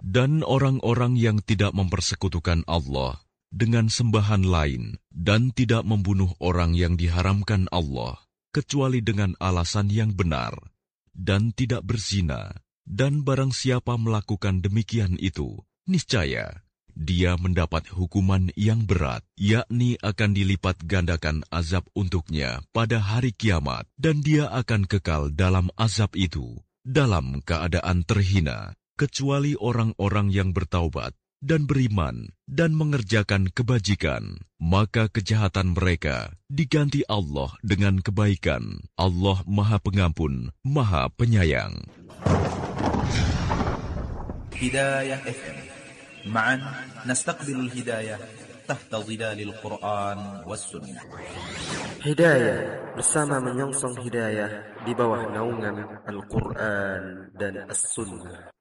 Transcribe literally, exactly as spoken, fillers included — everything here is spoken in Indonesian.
Dan orang-orang yang tidak mempersekutukan Allah dengan sembahan lain dan tidak membunuh orang yang diharamkan Allah kecuali dengan alasan yang benar dan tidak berzina, dan barang siapa melakukan demikian itu, niscaya dia mendapat hukuman yang berat, yakni akan dilipat gandakan azab untuknya pada hari kiamat, dan dia akan kekal dalam azab itu dalam keadaan terhina, kecuali orang-orang yang bertaubat dan beriman dan mengerjakan kebajikan, maka kejahatan mereka diganti Allah dengan kebaikan. Allah Maha Pengampun, Maha Penyayang. Hidayah F M. معا نستقبل الهداية تحت ظلال القرآن والسنة. Hidayah bersama menyongsong hidayah di bawah naungan Al-Quran dan As-Sunnah.